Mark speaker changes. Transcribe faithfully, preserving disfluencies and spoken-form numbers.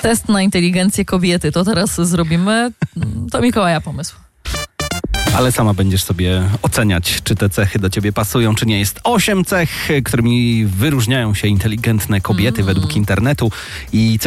Speaker 1: Test na inteligencję kobiety. To teraz zrobimy. To Mikołaja pomysł.
Speaker 2: Ale sama będziesz sobie oceniać, czy te cechy do ciebie pasują, czy nie. Jest osiem cech, którymi wyróżniają się inteligentne kobiety mm. według internetu i